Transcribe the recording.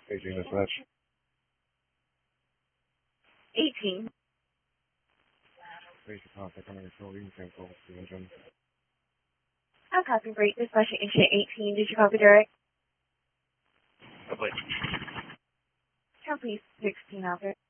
18 dispatch. 18. Basic contact under control. You can cancel the engine. I'm copy break. Dispatcher incident 18. Did you copy direct? Complete. Can please 16 out there.